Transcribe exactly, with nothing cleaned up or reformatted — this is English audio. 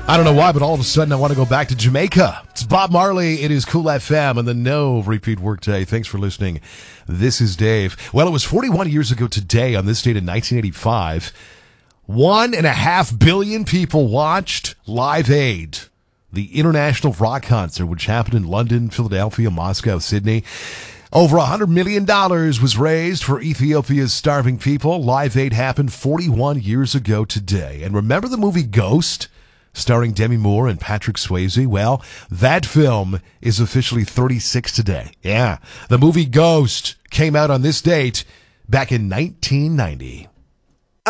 I don't know why, but all of a sudden I want to go back to Jamaica. It's Bob Marley. It is Cool F M and the No Repeat Workday. Thanks for listening. This is Dave. Well, it was forty-one years ago today on this date in nineteen eighty-five. One and a half billion people watched Live Aid, the international rock concert, which happened in London, Philadelphia, Moscow, Sydney. Over one hundred million dollars was raised for Ethiopia's starving people. Live Aid happened forty-one years ago today. And remember the movie Ghost, starring Demi Moore and Patrick Swayze? Well, that film is officially thirty-six today. Yeah, the movie Ghost came out on this date back in nineteen ninety.